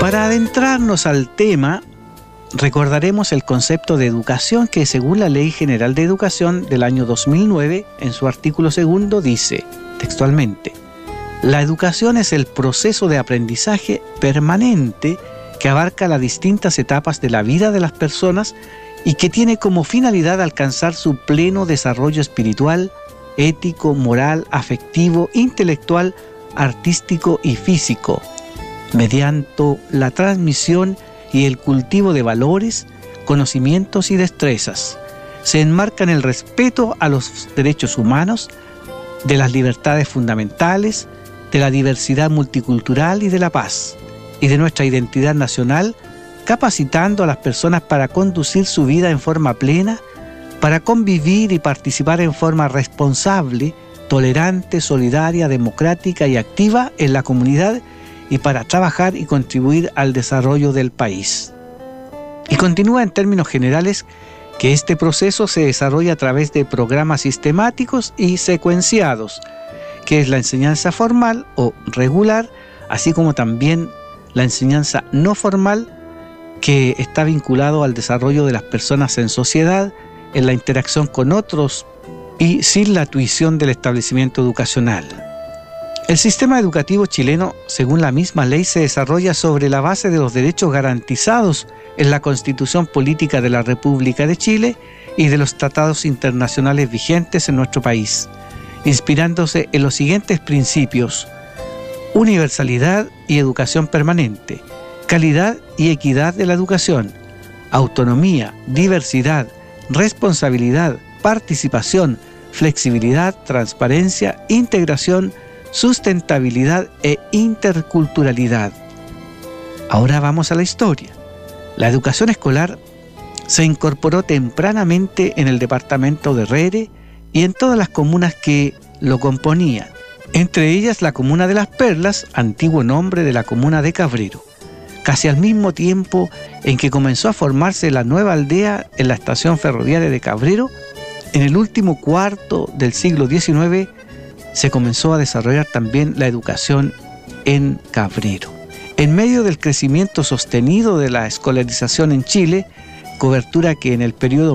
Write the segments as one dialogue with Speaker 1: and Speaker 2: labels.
Speaker 1: Para adentrarnos al tema, recordaremos el concepto de educación que, según la Ley General de Educación del año 2009, en su artículo 2, dice textualmente: la educación es el proceso de aprendizaje permanente que abarca las distintas etapas de la vida de las personas y que tiene como finalidad alcanzar su pleno desarrollo espiritual, ético, moral, afectivo, intelectual, artístico y físico, mediante la transmisión y el cultivo de valores, conocimientos y destrezas. Se enmarca en el respeto a los derechos humanos, de las libertades fundamentales, de la diversidad multicultural y de la paz, y de nuestra identidad nacional, capacitando a las personas para conducir su vida en forma plena, para convivir y participar en forma responsable, tolerante, solidaria, democrática y activa en la comunidad, y para trabajar y contribuir al desarrollo del país. Y continúa en términos generales que este proceso se desarrolla a través de programas sistemáticos y secuenciados, que es la enseñanza formal o regular, así como también la enseñanza no formal, que está vinculado al desarrollo de las personas en sociedad, en la interacción con otros y sin la tuición del establecimiento educacional. El sistema educativo chileno, según la misma ley, se desarrolla sobre la base de los derechos garantizados en la Constitución Política de la República de Chile y de los tratados internacionales vigentes en nuestro país, inspirándose en los siguientes principios: universalidad y educación permanente, calidad y equidad de la educación, autonomía, diversidad, responsabilidad, participación, flexibilidad, transparencia, integración, sustentabilidad e interculturalidad. Ahora vamos a la historia. La educación escolar se incorporó tempranamente en el departamento de Rere y en todas las comunas que lo componían, entre ellas la comuna de Las Perlas, antiguo nombre de la comuna de Cabrero. Casi al mismo tiempo en que comenzó a formarse la nueva aldea en la estación ferroviaria de Cabrero, en el último cuarto del siglo XIX se comenzó a desarrollar también la educación en Cabrero. En medio del crecimiento sostenido de la escolarización en Chile, cobertura que en el periodo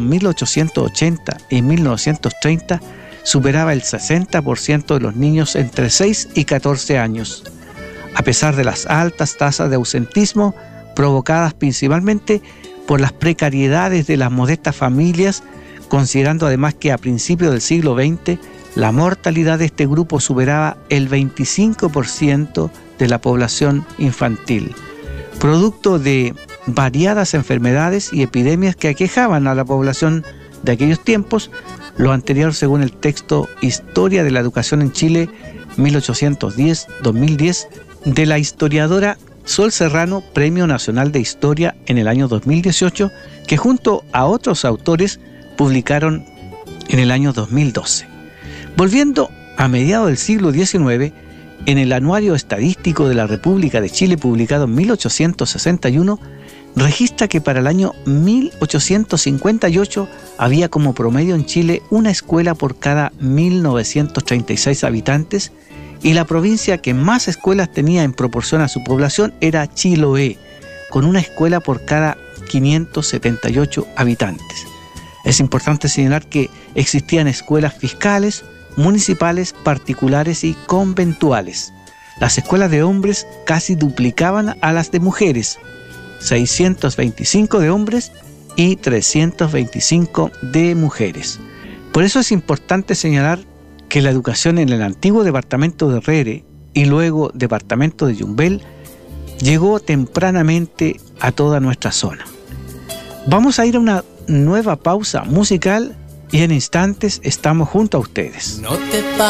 Speaker 1: 1880 y 1930 superaba el 60% de los niños entre 6 y 14 años. A pesar de las altas tasas de ausentismo provocadas principalmente por las precariedades de las modestas familias, considerando además que a principios del siglo XX la mortalidad de este grupo superaba el 25% de la población infantil, producto de variadas enfermedades y epidemias que aquejaban a la población de aquellos tiempos, lo anterior según el texto Historia de la Educación en Chile 1810-2010 de la historiadora Sol Serrano, Premio Nacional de Historia en el año 2018, que junto a otros autores publicaron en el año 2012. Volviendo a mediados del siglo XIX, en el Anuario Estadístico de la República de Chile, publicado en 1861, registra que para el año 1858 había como promedio en Chile una escuela por cada 1.936 habitantes, y la provincia que más escuelas tenía en proporción a su población era Chiloé, con una escuela por cada 578 habitantes. Es importante señalar que existían escuelas fiscales, municipales, particulares y conventuales. Las escuelas de hombres casi duplicaban a las de mujeres, 625 de hombres y 325 de mujeres. Por eso es importante señalar que la educación en el antiguo departamento de Rere y luego departamento de Yumbel llegó tempranamente a toda nuestra zona. Vamos a ir a una nueva pausa musical y en instantes estamos junto a ustedes.
Speaker 2: No te